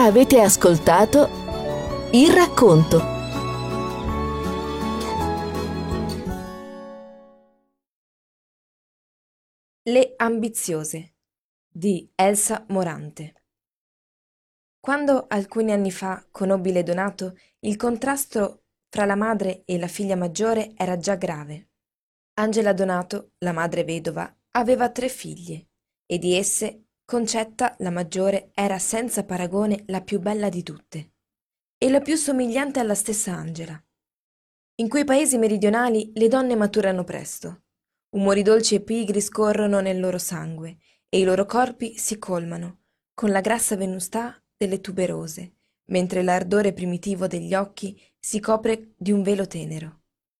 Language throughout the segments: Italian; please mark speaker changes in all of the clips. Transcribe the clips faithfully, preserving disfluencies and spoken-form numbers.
Speaker 1: Avete ascoltato Il racconto.
Speaker 2: Le ambiziose di Elsa Morante. Quando alcuni anni fa conobbi le Donato, il contrasto fra la madre e la figlia maggiore era già grave. Angela Donato, la madre vedova, aveva tre figlie e di esse Concetta, la maggiore, era senza paragone la più bella di tutte e la più somigliante alla stessa Angela. In quei paesi meridionali le donne maturano presto. Umori dolci e pigri scorrono nel loro sangue e i loro corpi si colmano con la grassa venustà delle tuberose, mentre l'ardore primitivo degli occhi si copre di un velo tenero.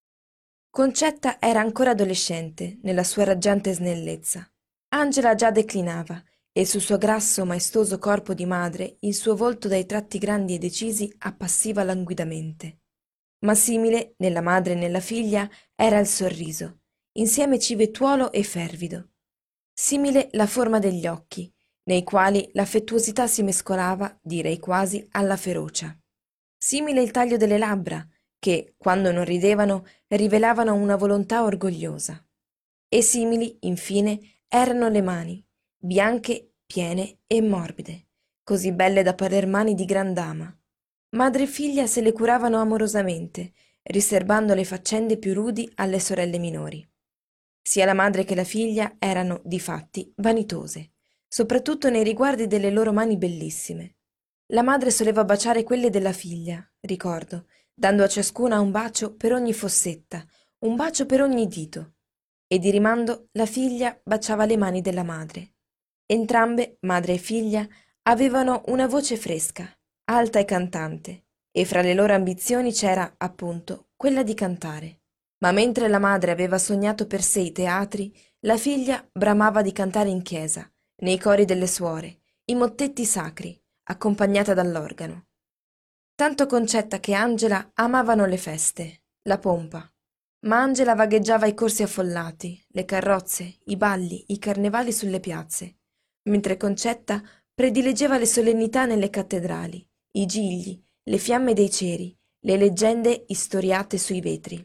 Speaker 2: Concetta era ancora adolescente nella sua raggiante snellezza. Angela già declinava e sul suo grasso maestoso corpo di madre il suo volto dai tratti grandi e decisi appassiva languidamente. Ma simile, nella madre e nella figlia, era il sorriso, insieme civettuolo e fervido. Simile la forma degli occhi, nei quali l'affettuosità si mescolava, direi quasi, alla ferocia. Simile il taglio delle labbra, che, quando non ridevano, rivelavano una volontà orgogliosa. E simili, infine, erano le mani, bianche, piene e morbide, così belle da parer mani di gran dama. Madre e figlia se le curavano amorosamente, riserbando le faccende più rudi alle sorelle minori. Sia la madre che la figlia erano, difatti, vanitose, soprattutto nei riguardi delle loro mani bellissime. La madre soleva baciare quelle della figlia, ricordo, dando a ciascuna un bacio per ogni fossetta, un bacio per ogni dito, e di rimando la figlia baciava le mani della madre. Entrambe, madre e figlia, avevano una voce fresca, alta e cantante, e fra le loro ambizioni c'era, appunto, quella di cantare. Ma mentre la madre aveva sognato per sé i teatri, la figlia bramava di cantare in chiesa, nei cori delle suore, i mottetti sacri, accompagnata dall'organo. Tanto Concetta che Angela amavano le feste, la pompa, ma Angela vagheggiava i corsi affollati, le carrozze, i balli, i carnevali sulle piazze, mentre Concetta prediligeva le solennità nelle cattedrali, i gigli, le fiamme dei ceri, le leggende istoriate sui vetri.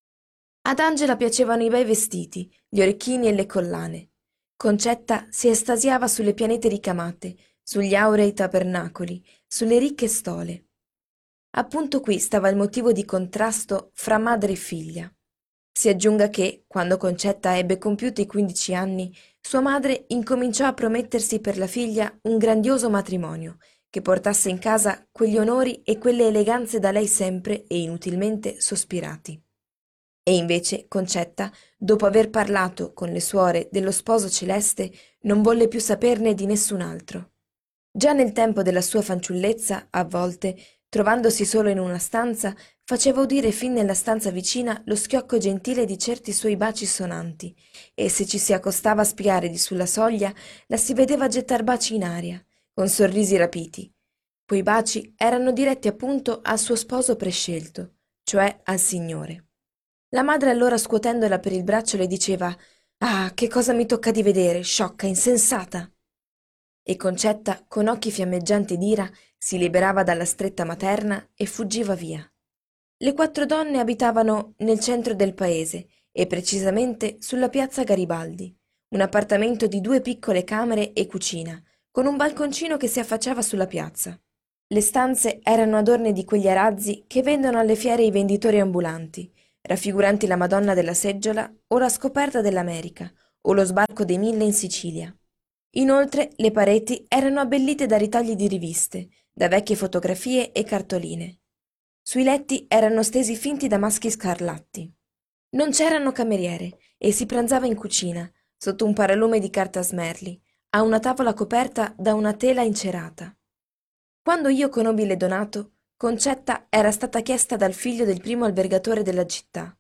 Speaker 2: Ad Angela piacevano i bei vestiti, gli orecchini e le collane. Concetta si estasiava sulle pianete ricamate, sugli aurei tabernacoli, sulle ricche stole. Appunto qui stava il motivo di contrasto fra madre e figlia. Si aggiunga che, quando Concetta ebbe compiuti i quindici anni, sua madre incominciò a promettersi per la figlia un grandioso matrimonio, che portasse in casa quegli onori e quelle eleganze da lei sempre e inutilmente sospirati. E invece Concetta, dopo aver parlato con le suore dello sposo celeste, non volle più saperne di nessun altro. Già nel tempo della sua fanciullezza, a volte, trovandosi solo in una stanza, faceva udire fin nella stanza vicina lo schiocco gentile di certi suoi baci sonanti, e se ci si accostava a spiare di sulla soglia, la si vedeva gettar baci in aria, con sorrisi rapiti. Quei baci erano diretti appunto al suo sposo prescelto, cioè al Signore. La madre allora scuotendola per il braccio le diceva «Ah, che cosa mi tocca di vedere, sciocca, insensata!» E Concetta, con occhi fiammeggianti d'ira, si liberava dalla stretta materna e fuggiva via. Le quattro donne abitavano nel centro del paese e precisamente sulla piazza Garibaldi, un appartamento di due piccole camere e cucina, con un balconcino che si affacciava sulla piazza. Le stanze erano adorne di quegli arazzi che vendono alle fiere i venditori ambulanti, raffiguranti la Madonna della Seggiola o la scoperta dell'America o lo sbarco dei Mille in Sicilia. Inoltre le pareti erano abbellite da ritagli di riviste, da vecchie fotografie e cartoline. Sui letti erano stesi finti damaschi scarlatti. Non c'erano cameriere e si pranzava in cucina, sotto un paralume di carta smerli, a una tavola coperta da una tela incerata. Quando io conobbi le Donato, Concetta era stata chiesta dal figlio del primo albergatore della città,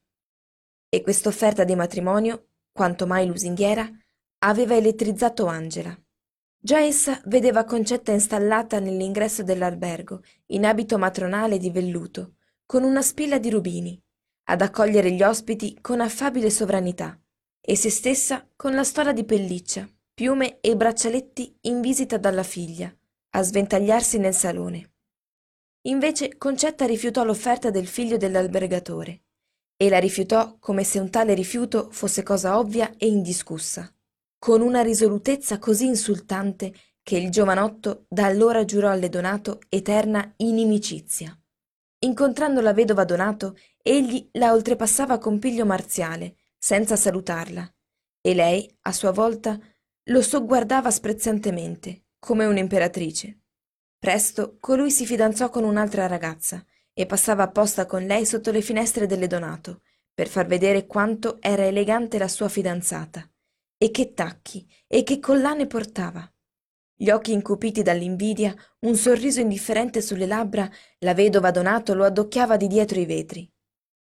Speaker 2: e quest'offerta di matrimonio, quanto mai lusinghiera, aveva elettrizzato Angela. Già essa vedeva Concetta installata nell'ingresso dell'albergo, in abito matronale di velluto, con una spilla di rubini, ad accogliere gli ospiti con affabile sovranità, e se stessa con la stola di pelliccia, piume e braccialetti in visita dalla figlia, a sventagliarsi nel salone. Invece Concetta rifiutò l'offerta del figlio dell'albergatore e la rifiutò come se un tale rifiuto fosse cosa ovvia e indiscussa, con una risolutezza così insultante che il giovanotto da allora giurò alle Donato eterna inimicizia. Incontrando la vedova Donato, egli la oltrepassava con piglio marziale, senza salutarla, e lei, a sua volta, lo sogguardava sprezzantemente, come un'imperatrice. Presto colui si fidanzò con un'altra ragazza e passava apposta con lei sotto le finestre delle Donato, per far vedere quanto era elegante la sua fidanzata, e che tacchi e che collane portava. Gli occhi incupiti dall'invidia, un sorriso indifferente sulle labbra, la vedova Donato lo addocchiava di dietro i vetri.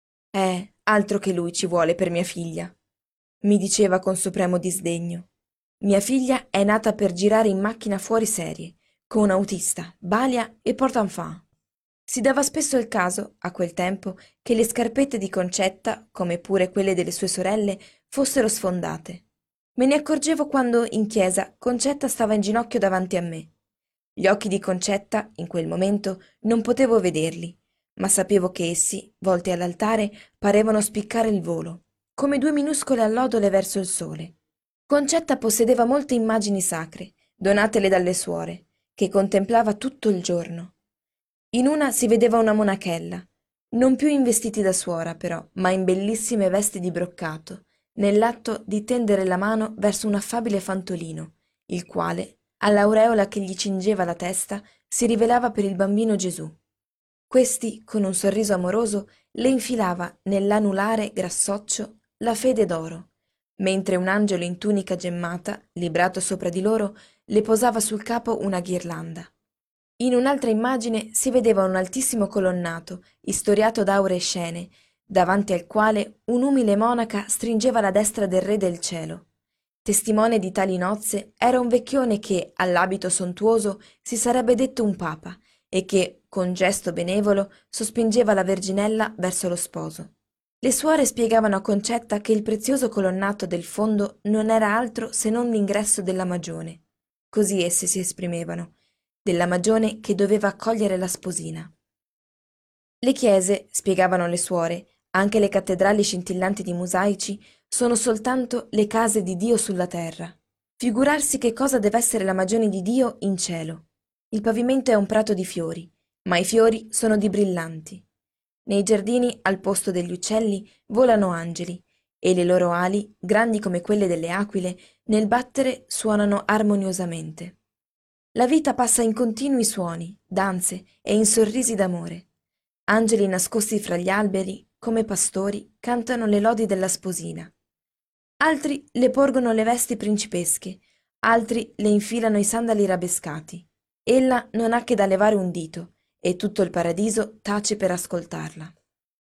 Speaker 2: Eh, altro che lui ci vuole per mia figlia, mi diceva con supremo disdegno. Mia figlia è nata per girare in macchina fuori serie, con autista, balia e portanfant. Si dava spesso il caso, a quel tempo, che le scarpette di Concetta, come pure quelle delle sue sorelle, fossero sfondate. Me ne accorgevo quando, in chiesa, Concetta stava in ginocchio davanti a me. Gli occhi di Concetta, in quel momento, non potevo vederli, ma sapevo che essi, volti all'altare, parevano spiccare il volo, come due minuscole allodole verso il sole. Concetta possedeva molte immagini sacre, donatele dalle suore, che contemplava tutto il giorno. In una si vedeva una monachella, non più in vestiti da suora però, ma in bellissime vesti di broccato, nell'atto di tendere la mano verso un affabile fantolino, il quale, all'aureola che gli cingeva la testa, si rivelava per il bambino Gesù. Questi, con un sorriso amoroso, le infilava nell'anulare grassoccio la fede d'oro, mentre un angelo in tunica gemmata, librato sopra di loro, le posava sul capo una ghirlanda. In un'altra immagine si vedeva un altissimo colonnato, istoriato d'auree scene, davanti al quale un'umile monaca stringeva la destra del re del cielo. Testimone di tali nozze era un vecchione che, all'abito sontuoso, si sarebbe detto un papa e che, con gesto benevolo, sospingeva la Verginella verso lo sposo. Le suore spiegavano a Concetta che il prezioso colonnato del fondo non era altro se non l'ingresso della magione. Così esse si esprimevano, della magione che doveva accogliere la sposina. Le chiese, spiegavano le suore, anche le cattedrali scintillanti di mosaici, sono soltanto le case di Dio sulla terra. Figurarsi che cosa deve essere la magione di Dio in cielo. Il pavimento è un prato di fiori, ma i fiori sono di brillanti. Nei giardini, al posto degli uccelli, volano angeli, e le loro ali, grandi come quelle delle aquile, nel battere suonano armoniosamente. La vita passa in continui suoni, danze e in sorrisi d'amore. Angeli nascosti fra gli alberi, come pastori, cantano le lodi della sposina. Altri le porgono le vesti principesche, altri le infilano i sandali rabescati. Ella non ha che da levare un dito, e tutto il paradiso tace per ascoltarla.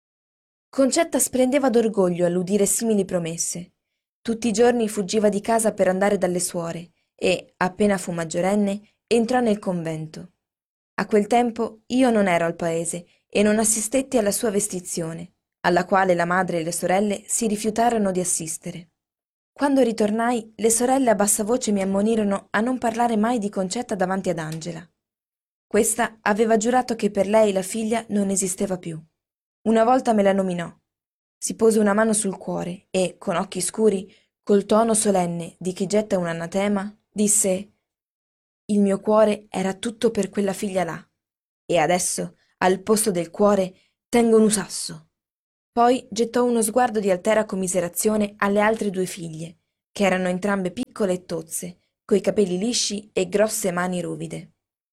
Speaker 2: Concetta splendeva d'orgoglio all'udire simili promesse. Tutti i giorni fuggiva di casa per andare dalle suore e, appena fu maggiorenne, entrò nel convento. A quel tempo io non ero al paese e non assistetti alla sua vestizione, alla quale la madre e le sorelle si rifiutarono di assistere. Quando ritornai, le sorelle a bassa voce mi ammonirono a non parlare mai di Concetta davanti ad Angela. Questa aveva giurato che per lei la figlia non esisteva più. Una volta me la nominò. Si pose una mano sul cuore e, con occhi scuri, col tono solenne di chi getta un anatema, disse: «Il mio cuore era tutto per quella figlia là, e adesso, al posto del cuore, tengo un sasso». Poi gettò uno sguardo di altera commiserazione alle altre due figlie, che erano entrambe piccole e tozze, coi capelli lisci e grosse mani ruvide.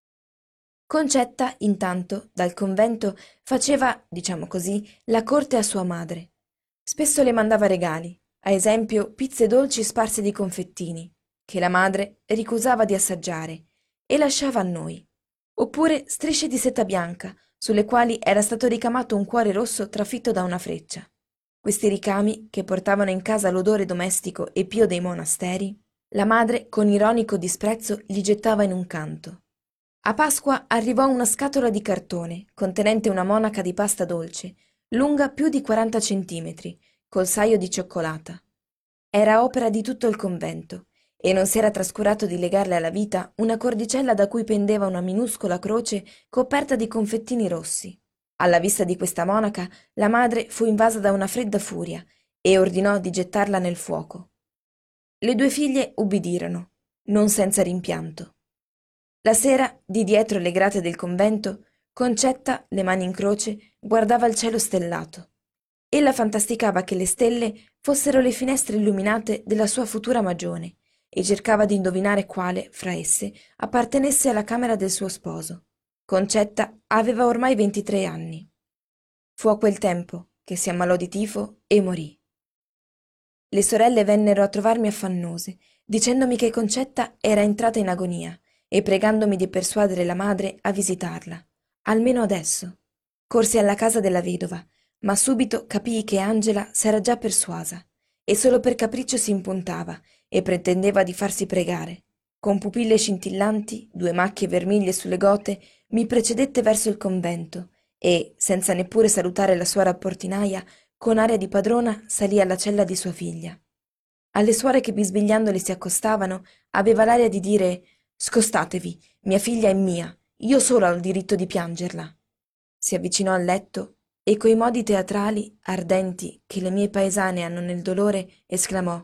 Speaker 2: Concetta, intanto, dal convento, faceva, diciamo così, la corte a sua madre. Spesso le mandava regali, a esempio pizze dolci sparse di confettini, che la madre ricusava di assaggiare, e lasciava a noi. Oppure strisce di seta bianca, sulle quali era stato ricamato un cuore rosso trafitto da una freccia. Questi ricami, che portavano in casa l'odore domestico e pio dei monasteri, la madre, con ironico disprezzo, li gettava in un canto. A Pasqua arrivò una scatola di cartone, contenente una monaca di pasta dolce, lunga più di quaranta centimetri, col saio di cioccolata. Era opera di tutto il convento, e non si era trascurato di legarle alla vita una cordicella da cui pendeva una minuscola croce coperta di confettini rossi. Alla vista di questa monaca, la madre fu invasa da una fredda furia e ordinò di gettarla nel fuoco. Le due figlie ubbidirono, non senza rimpianto. La sera, di dietro le grate del convento, Concetta, le mani in croce, guardava il cielo stellato. Ella fantasticava che le stelle fossero le finestre illuminate della sua futura magione e cercava di indovinare quale, fra esse, appartenesse alla camera del suo sposo. Concetta aveva ormai ventitré anni. Fu a quel tempo che si ammalò di tifo e morì. Le sorelle vennero a trovarmi affannose, dicendomi che Concetta era entrata in agonia e pregandomi di persuadere la madre a visitarla, almeno adesso. Corsi alla casa della vedova, ma subito capii che Angela s'era già persuasa e solo per capriccio si impuntava e pretendeva di farsi pregare. Con pupille scintillanti, due macchie vermiglie sulle gote, mi precedette verso il convento e, senza neppure salutare la suora portinaia, con aria di padrona salì alla cella di sua figlia. Alle suore che bisbigliandole si accostavano, aveva l'aria di dire: «Scostatevi, mia figlia è mia, io solo ho il diritto di piangerla». Si avvicinò al letto e coi modi teatrali, ardenti, che le mie paesane hanno nel dolore, esclamò: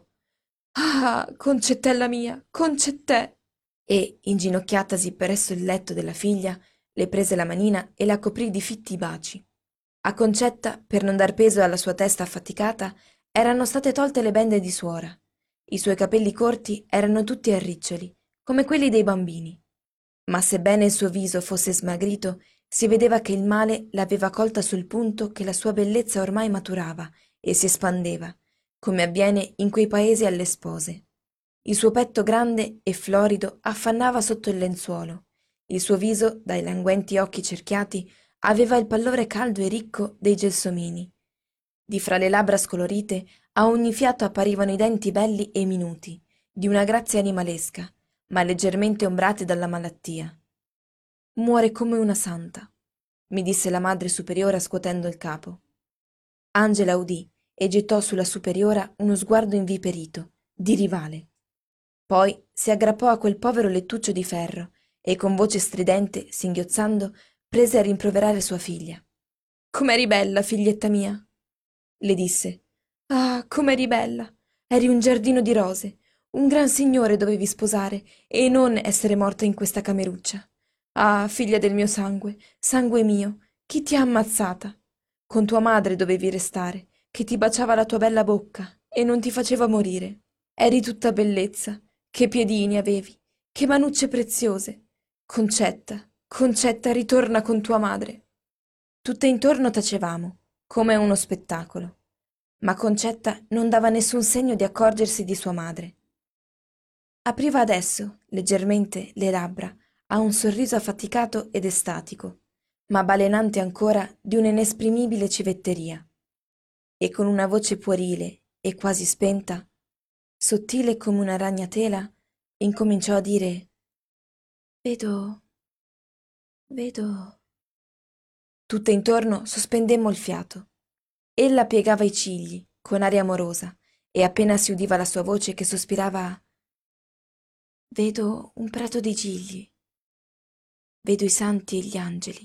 Speaker 2: «Ah, Concettella mia, Concettè!» E, inginocchiatasi presso il letto della figlia, le prese la manina e la coprì di fitti baci. A Concetta, per non dar peso alla sua testa affaticata, erano state tolte le bende di suora. I suoi capelli corti erano tutti a riccioli, come quelli dei bambini. Ma sebbene il suo viso fosse smagrito, si vedeva che il male l'aveva colta sul punto che la sua bellezza ormai maturava e si espandeva, come avviene in quei paesi alle spose. Il suo petto grande e florido affannava sotto il lenzuolo. Il suo viso, dai languenti occhi cerchiati, aveva il pallore caldo e ricco dei gelsomini. Di fra le labbra scolorite, a ogni fiato apparivano i denti belli e minuti, di una grazia animalesca, ma leggermente ombrati dalla malattia. «Muore come una santa», mi disse la madre superiora scuotendo il capo. Angela udì e gettò sulla superiora uno sguardo inviperito, di rivale. Poi si aggrappò a quel povero lettuccio di ferro e con voce stridente, singhiozzando, prese a rimproverare sua figlia. «Com'eri bella, figlietta mia!» le disse. «Ah, com'eri bella! Eri un giardino di rose, un gran signore dovevi sposare e non essere morta in questa cameruccia. Ah, figlia del mio sangue, sangue mio, chi ti ha ammazzata? Con tua madre dovevi restare, che ti baciava la tua bella bocca e non ti faceva morire. Eri tutta bellezza, che piedini avevi, che manucce preziose. Concetta, Concetta, ritorna con tua madre». Tutte intorno tacevamo, come uno spettacolo, ma Concetta non dava nessun segno di accorgersi di sua madre. Apriva adesso, leggermente, le labbra a un sorriso affaticato ed estatico, ma balenante ancora di un'inesprimibile civetteria, e con una voce puerile e quasi spenta, sottile come una ragnatela, incominciò a dire: «Vedo, vedo...» Tutte intorno sospendemmo il fiato. Ella piegava i cigli, con aria amorosa, e appena si udiva la sua voce che sospirava: «Vedo un prato di gigli, vedo i santi e gli angeli.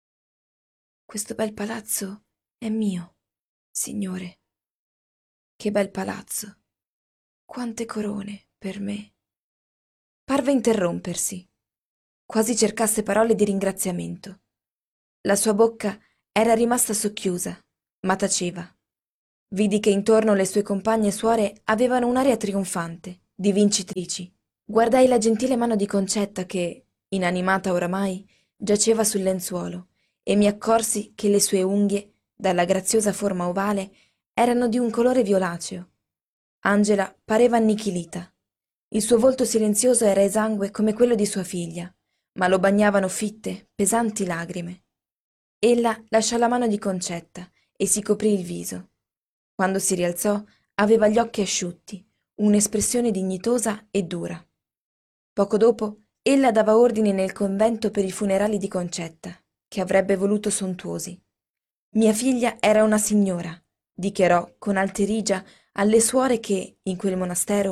Speaker 2: Questo bel palazzo è mio, Signore. Che bel palazzo! Quante corone per me!» Parve interrompersi, quasi cercasse parole di ringraziamento. La sua bocca era rimasta socchiusa, ma taceva. Vidi che intorno le sue compagne suore avevano un'aria trionfante, di vincitrici. Guardai la gentile mano di Concetta che, inanimata oramai, giaceva sul lenzuolo e mi accorsi che le sue unghie, dalla graziosa forma ovale, erano di un colore violaceo. Angela pareva annichilita. Il suo volto silenzioso era esangue come quello di sua figlia, ma lo bagnavano fitte, pesanti lagrime. Ella lasciò la mano di Concetta e si coprì il viso. Quando si rialzò, aveva gli occhi asciutti, un'espressione dignitosa e dura. Poco dopo, ella dava ordini nel convento per i funerali di Concetta, che avrebbe voluto sontuosi. Mia figlia era una signora, dichiarò con alterigia alle suore che, in quel monastero,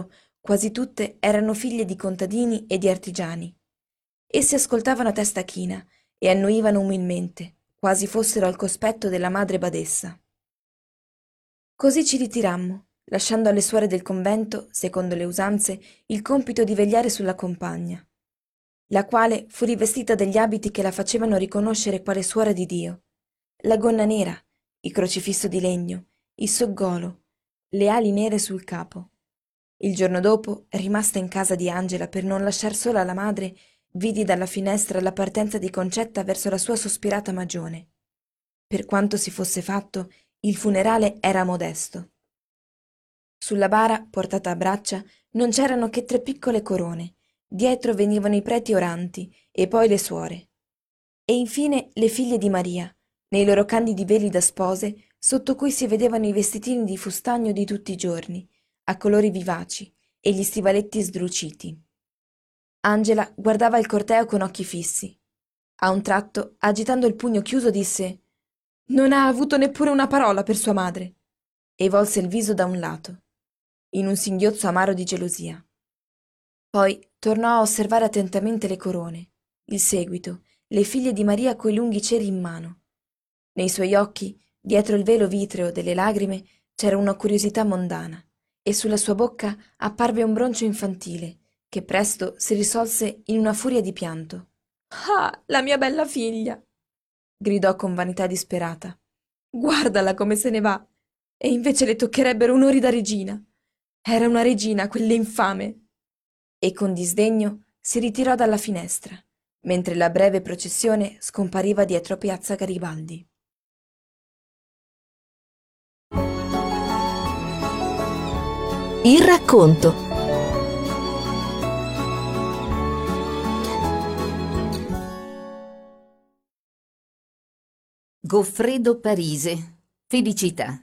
Speaker 2: quasi tutte erano figlie di contadini e di artigiani. Esse ascoltavano a testa china e annuivano umilmente, quasi fossero al cospetto della madre badessa. Così ci ritirammo, lasciando alle suore del convento, secondo le usanze, il compito di vegliare sulla compagna, la quale fu rivestita degli abiti che la facevano riconoscere quale suora di Dio, la gonna nera, il crocifisso di legno, il soggolo, le ali nere sul capo. Il giorno dopo, rimasta in casa di Angela per non lasciar sola la madre, vidi dalla finestra la partenza di Concetta verso la sua sospirata magione. Per quanto si fosse fatto, il funerale era modesto. Sulla bara, portata a braccia, non c'erano che tre piccole corone. Dietro venivano i preti oranti e poi le suore. E infine le figlie di Maria, nei loro candidi veli da spose, sotto cui si vedevano i vestitini di fustagno di tutti i giorni, a colori vivaci, e gli stivaletti sdruciti. Angela guardava il corteo con occhi fissi. A un tratto, agitando il pugno chiuso, disse: «Non ha avuto neppure una parola per sua madre!» e volse il viso da un lato, in un singhiozzo amaro di gelosia. Poi tornò a osservare attentamente le corone, il seguito, le figlie di Maria coi lunghi ceri in mano. Nei suoi occhi, dietro il velo vitreo delle lagrime, c'era una curiosità mondana, e sulla sua bocca apparve un broncio infantile, che presto si risolse in una furia di pianto. «Ah, la mia bella figlia!» gridò con vanità disperata. «Guardala come se ne va! E invece le toccherebbero onori da regina! Era una regina, quell'infame!» E con disdegno si ritirò dalla finestra, mentre la breve processione scompariva dietro piazza Garibaldi.
Speaker 1: Il racconto.
Speaker 3: Goffredo Parise, Felicità.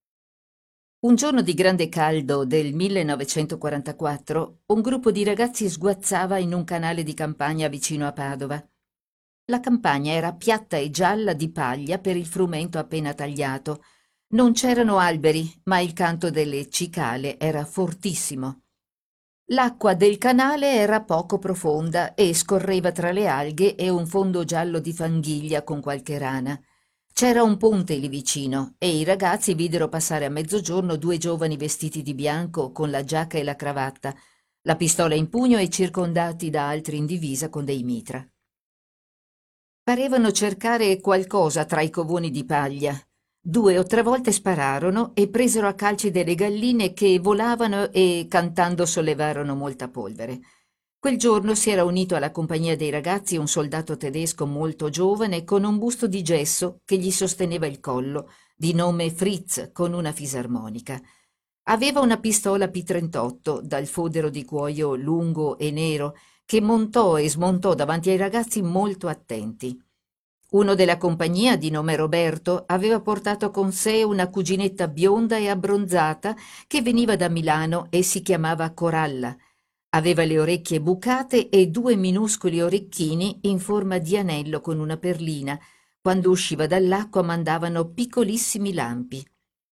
Speaker 3: Un giorno di grande caldo del millenovecentoquarantaquattro, un gruppo di ragazzi sguazzava in un canale di campagna vicino a Padova. La campagna era piatta e gialla di paglia per il frumento appena tagliato. Non c'erano alberi, ma il canto delle cicale era fortissimo. L'acqua del canale era poco profonda e scorreva tra le alghe e un fondo giallo di fanghiglia con qualche rana. C'era un ponte lì vicino e i ragazzi videro passare a mezzogiorno due giovani vestiti di bianco con la giacca e la cravatta, la pistola in pugno e circondati da altri in divisa con dei mitra. Parevano cercare qualcosa tra i covoni di paglia. Due o tre volte spararono e presero a calci delle galline che volavano e cantando sollevarono molta polvere. Quel giorno si era unito alla compagnia dei ragazzi un soldato tedesco molto giovane con un busto di gesso che gli sosteneva il collo, di nome Fritz, con una fisarmonica. Aveva una pistola P trentotto dal fodero di cuoio lungo e nero che montò e smontò davanti ai ragazzi molto attenti. Uno della compagnia, di nome Roberto, aveva portato con sé una cuginetta bionda e abbronzata che veniva da Milano e si chiamava Coralla. Aveva le orecchie bucate e due minuscoli orecchini in forma di anello con una perlina. Quando usciva dall'acqua mandavano piccolissimi lampi.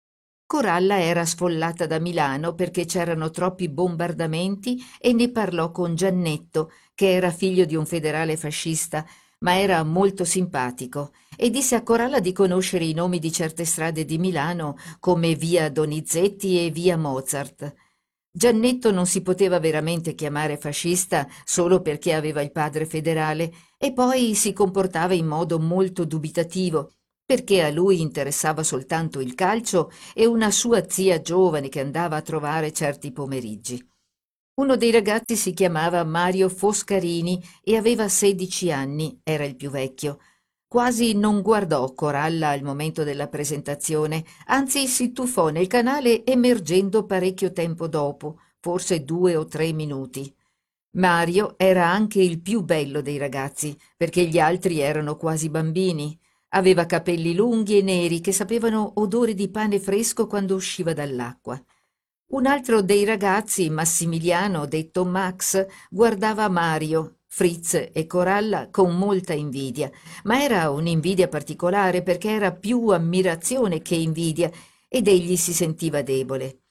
Speaker 3: Coralla era sfollata da Milano perché c'erano troppi bombardamenti e ne parlò con Giannetto, che era figlio di un federale fascista, ma era molto simpatico, e disse a Coralla di conoscere i nomi di certe strade di Milano come via Donizetti e via Mozart. Giannetto non si poteva veramente chiamare fascista solo perché aveva il padre federale e poi si comportava in modo molto dubitativo, perché a lui interessava soltanto il calcio e una sua zia giovane che andava a trovare certi pomeriggi. Uno dei ragazzi si chiamava Mario Foscarini e aveva sedici anni, era il più vecchio. Quasi non guardò Coralla al momento della presentazione, anzi si tuffò nel canale emergendo parecchio tempo dopo, forse due o tre minuti. Mario era anche il più bello dei ragazzi, perché gli altri erano quasi bambini. Aveva capelli lunghi e neri che sapevano odore di pane fresco quando usciva dall'acqua. Un altro dei ragazzi, Massimiliano, detto Max, guardava Mario, Fritz e Coralla con molta invidia, ma era un'invidia particolare perché era più ammirazione che invidia ed egli si sentiva debole.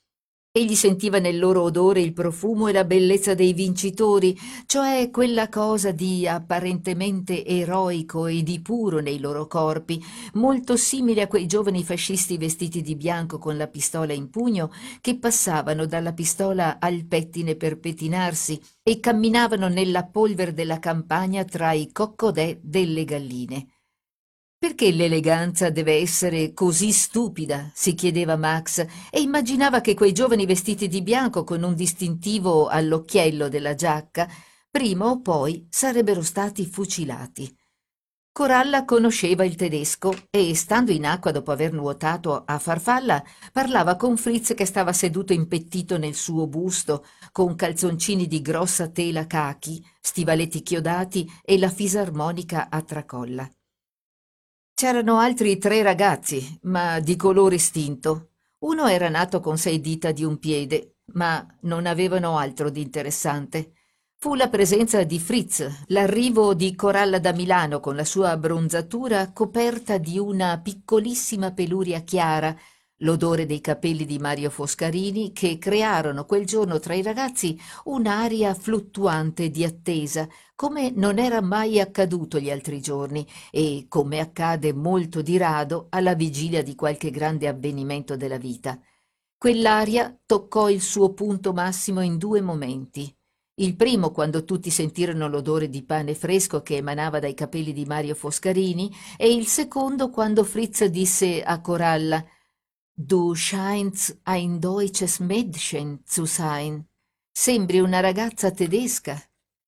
Speaker 3: Egli sentiva nel loro odore il profumo e la bellezza dei vincitori, cioè quella cosa di apparentemente eroico e di puro nei loro corpi, molto simile a quei giovani fascisti vestiti di bianco con la pistola in pugno che passavano dalla pistola al pettine per pettinarsi e camminavano nella polvere della campagna tra i coccodè delle galline. «Perché l'eleganza deve essere così stupida?» si chiedeva Max, e immaginava che quei giovani vestiti di bianco con un distintivo all'occhiello della giacca prima o poi sarebbero stati fucilati. Coralla conosceva il tedesco e, stando in acqua dopo aver nuotato a farfalla, parlava con Fritz che stava seduto impettito nel suo busto, con calzoncini di grossa tela cachi, stivaletti chiodati e la fisarmonica a tracolla. C'erano altri tre ragazzi, ma di colore stinto. Uno era nato con sei dita di un piede, ma non avevano altro di interessante. Fu la presenza di Fritz, l'arrivo di Coralla da Milano con la sua abbronzatura coperta di una piccolissima peluria chiara, l'odore dei capelli di Mario Foscarini che crearono quel giorno tra i ragazzi un'aria fluttuante di attesa, come non era mai accaduto gli altri giorni e come accade molto di rado alla vigilia di qualche grande avvenimento della vita. Quell'aria toccò il suo punto massimo in due momenti. Il primo quando tutti sentirono l'odore di pane fresco che emanava dai capelli di Mario Foscarini e il secondo quando Fritz disse a Coralla «Du scheinst ein deutsches Mädchen zu sein. Sembri una ragazza tedesca».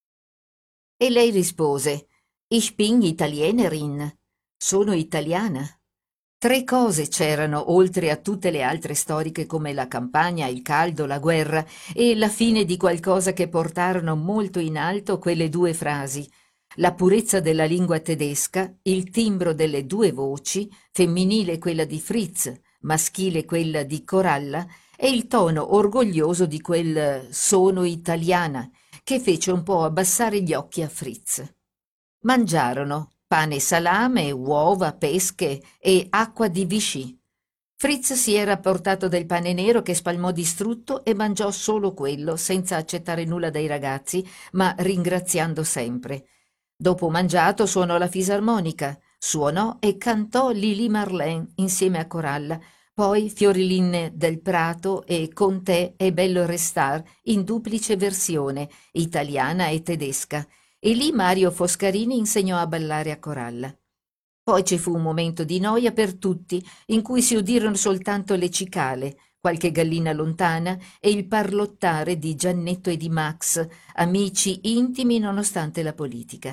Speaker 3: E lei rispose «Ich bin Italienerin. Sono italiana». Tre cose c'erano, oltre a tutte le altre storiche come la campagna, il caldo, la guerra, e la fine di qualcosa che portarono molto in alto quelle due frasi. La purezza della lingua tedesca, il timbro delle due voci, femminile quella di Fritz, maschile quella di Coralla, e il tono orgoglioso di quel «sono italiana», che fece un po' abbassare gli occhi a Fritz. Mangiarono pane e salame, uova, pesche e acqua di Vichy. Fritz si era portato del pane nero che spalmò distrutto e mangiò solo quello, senza accettare nulla dai ragazzi, ma ringraziando sempre. Dopo mangiato suonò la fisarmonica, suonò e cantò Lili Marlene insieme a Coralla, poi Fiorilin del Prato e Con te è bello restar in duplice versione, italiana e tedesca, e lì Mario Foscarini insegnò a ballare a Coralla. Poi ci fu un momento di noia per tutti, in cui si udirono soltanto le cicale, qualche gallina lontana e il parlottare di Giannetto e di Max, amici intimi nonostante la politica.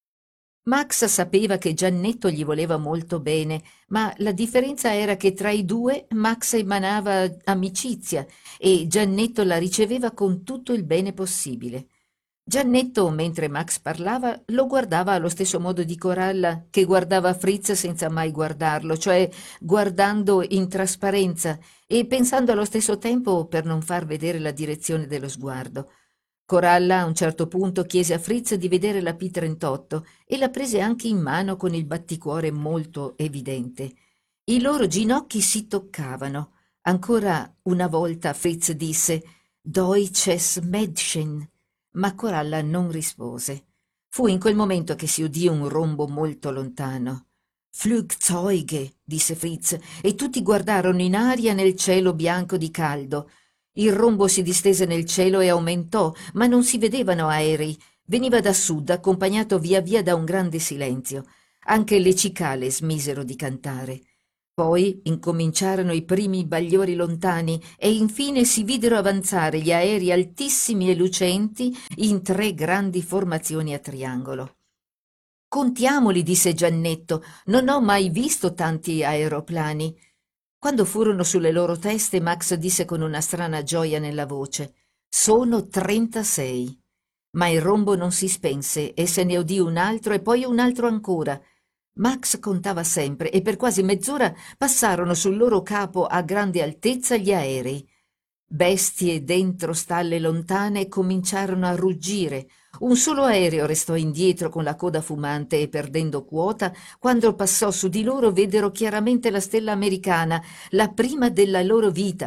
Speaker 3: Max sapeva che Giannetto gli voleva molto bene, ma la differenza era che tra i due Max emanava amicizia e Giannetto la riceveva con tutto il bene possibile. Giannetto, mentre Max parlava, lo guardava allo stesso modo di Coralla, che guardava Fritz senza mai guardarlo, cioè guardando in trasparenza e pensando allo stesso tempo per non far vedere la direzione dello sguardo. Coralla a un certo punto chiese a Fritz di vedere la P trentotto e la prese anche in mano con il batticuore molto evidente. I loro ginocchi si toccavano. Ancora una volta Fritz disse «Deutsches Mädchen», ma Coralla non rispose. Fu in quel momento che si udì un rombo molto lontano. «Flugzeuge», disse Fritz, e tutti guardarono in aria nel cielo bianco di caldo. Il rombo si distese nel cielo e aumentò, ma non si vedevano aerei. Veniva da sud, accompagnato via via da un grande silenzio. Anche le cicale smisero di cantare. Poi incominciarono i primi bagliori lontani e infine si videro avanzare gli aerei altissimi e lucenti in tre grandi formazioni a triangolo. «Contiamoli», disse Giannetto, «non ho mai visto tanti aeroplani». Quando furono sulle loro teste, Max disse con una strana gioia nella voce «Sono trentasei». Ma il rombo non si spense e se ne udì un altro e poi un altro ancora. Max contava sempre e per quasi mezz'ora passarono sul loro capo a grande altezza gli aerei. Bestie dentro stalle lontane cominciarono a ruggire. Un solo aereo restò indietro con la coda fumante e perdendo quota. Quando passò su di loro veddero chiaramente la stella americana, la prima della loro vita,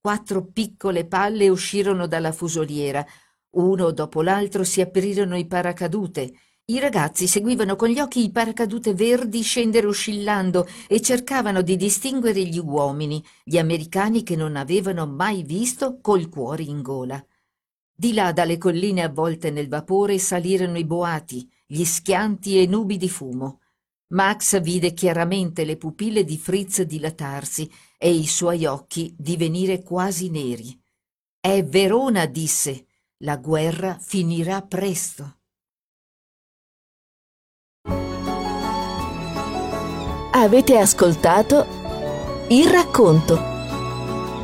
Speaker 3: Quattro piccole palle uscirono dalla fusoliera. Uno dopo l'altro si aprirono i paracadute. I ragazzi seguivano con gli occhi i paracadute verdi scendere oscillando e cercavano di distinguere gli uomini, gli americani che non avevano mai visto, col cuore in gola. Di là dalle colline avvolte nel vapore salirono i boati, gli schianti e nubi di fumo. Max vide chiaramente le pupille di Fritz dilatarsi e i suoi occhi divenire quasi neri. «È Verona», disse. «La guerra finirà presto».
Speaker 1: Avete ascoltato Il racconto.